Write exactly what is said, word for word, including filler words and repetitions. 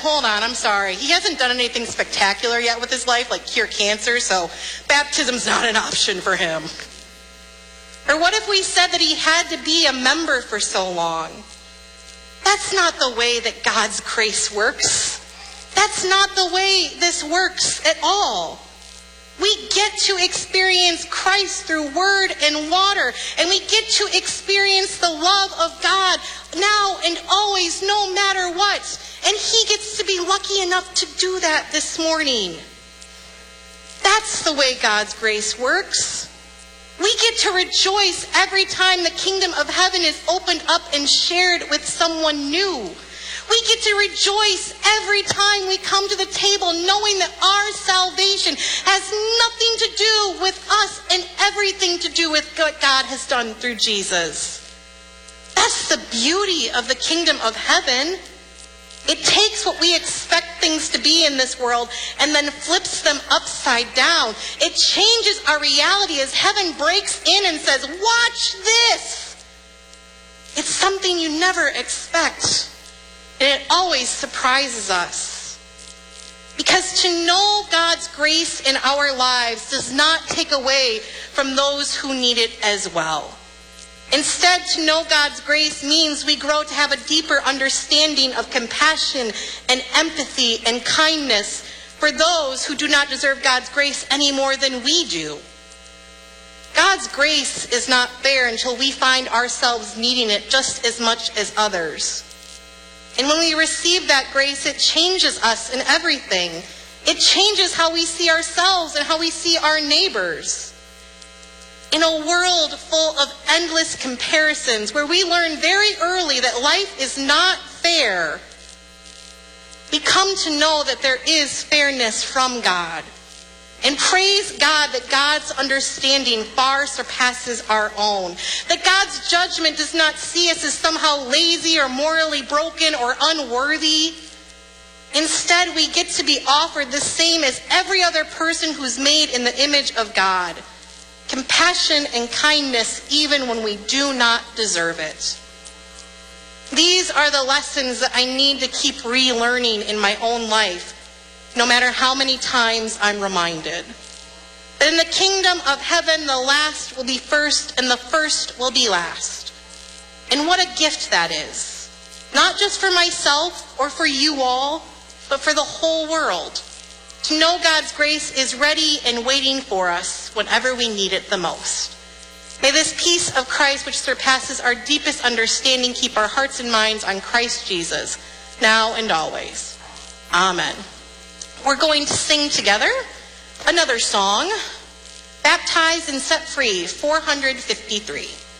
hold on, I'm sorry. He hasn't done anything spectacular yet with his life, like cure cancer, so baptism's not an option for him. Or what if we said that he had to be a member for so long? That's not the way that God's grace works. That's not the way this works at all. We get to experience Christ through word and water, and we get to experience the love of God now and always, no matter what. And he gets to be lucky enough to do that this morning. That's the way God's grace works. We get to rejoice every time the kingdom of heaven is opened up and shared with someone new. We get to rejoice every time we come to the table knowing that our salvation has nothing to do with us and everything to do with what God has done through Jesus. That's the beauty of the kingdom of heaven. It takes what we expect things to be in this world and then flips them upside down. It changes our reality as heaven breaks in and says, watch this. It's something you never expect. And it always surprises us. Because to know God's grace in our lives does not take away from those who need it as well. Instead, to know God's grace means we grow to have a deeper understanding of compassion and empathy and kindness for those who do not deserve God's grace any more than we do. God's grace is not fair until we find ourselves needing it just as much as others. And when we receive that grace, it changes us in everything. It changes how we see ourselves and how we see our neighbors. In a world full of endless comparisons, where we learn very early that life is not fair, we come to know that there is fairness from God. And praise God that God's understanding far surpasses our own. That God's judgment does not see us as somehow lazy or morally broken or unworthy. Instead, we get to be offered the same as every other person who's made in the image of God. Compassion and kindness even when we do not deserve it. These are the lessons that I need to keep relearning in my own life, no matter how many times I'm reminded. That in the kingdom of heaven, the last will be first and the first will be last. And what a gift that is. Not just for myself or for you all, but for the whole world. To know God's grace is ready and waiting for us whenever we need it the most. May this peace of Christ, which surpasses our deepest understanding, keep our hearts and minds on Christ Jesus, now and always. Amen. We're going to sing together another song, Baptized and Set Free, four hundred fifty-three.